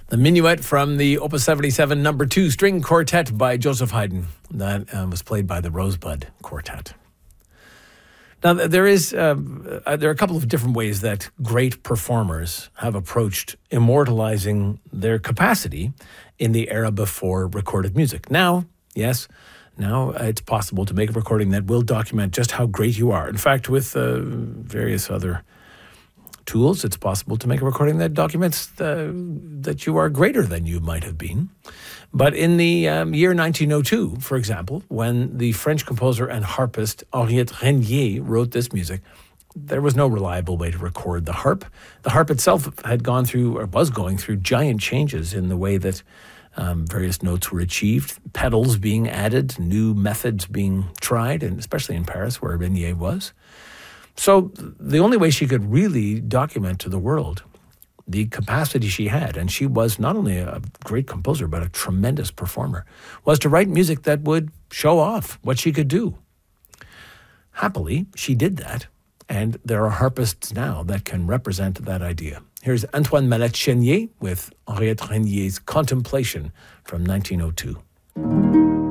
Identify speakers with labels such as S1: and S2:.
S1: The Minuet from the Opus 77 number 2 string quartet by Joseph Haydn. That was played by the Rosebud Quartet. Now, there are a couple of different ways that great performers have approached immortalizing their capacity in the era before recorded music. Now, yes, now it's possible to make a recording that will document just how great you are. In fact, with various other tools, it's possible to make a recording that documents that you are greater than you might have been. But in the year 1902, for example, when the French composer and harpist Henriette Renier wrote this music, there was no reliable way to record the harp. The harp itself had gone through, or was going through, giant changes in the way that various notes were achieved, pedals being added, new methods being tried, and especially in Paris, where Renier was. So the only way she could really document to the world the capacity she had, and she was not only a great composer, but a tremendous performer, was to write music that would show off what she could do. Happily, she did that, and there are harpists now that can represent that idea. Here's Antoine Mallette-Chénier with Henriette Renier's Contemplation from 1902.